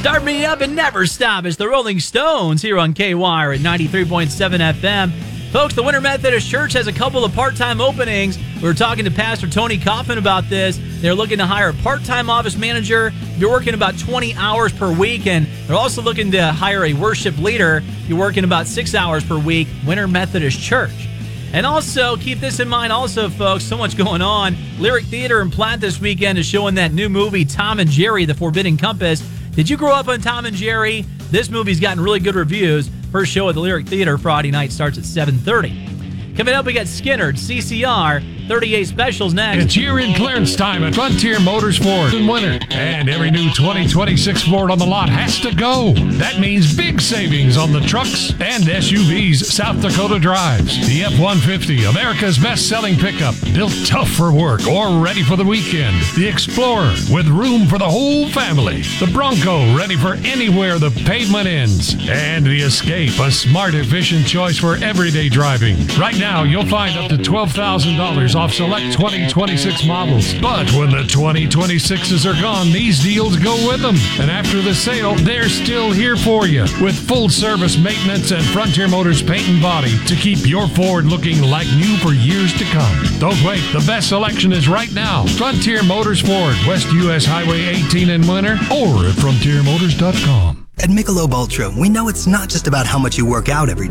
Start me up and never stop. It's the Rolling Stones here on KWIRE at 93.7 FM. Folks, the Winter Methodist Church has a couple of part-time openings. We were talking to Pastor Tony Coffin about this. They're looking to hire a part-time office manager. You're working about 20 hours per week, and they're also looking to hire a worship leader. You're working about 6 hours per week. Winter Methodist Church. And also, keep this in mind also, folks, so much going on. Lyric Theater in Platte this weekend is showing that new movie, Tom and Jerry, The Forbidden Compass. Did you grow up on Tom and Jerry? This movie's gotten really good reviews. First show at the Lyric Theater Friday night starts at 7:30. Coming up, we got Skinner, CCR, 38 Specials next. It's year-end clearance time at Frontier Motors Ford in winter. And every new 2026 Ford on the lot has to go. That means big savings on the trucks and SUVs South Dakota drives. The F-150, America's best-selling pickup, built tough for work or ready for the weekend. The Explorer, with room for the whole family. The Bronco, ready for anywhere the pavement ends. And the Escape, a smart, efficient choice for everyday driving. Right now, you'll find up to $12,000 off select 2026 models. But when the 2026s are gone, these deals go with them. And after the sale, they're still here for you with full service maintenance and Frontier Motors paint and body to keep your Ford looking like new for years to come. Don't wait. The best selection is right now. Frontier Motors Ford, West US Highway 18 in winter, or at frontiermotors.com. At Michelob Ultra, we know it's not just about how much you work out every day.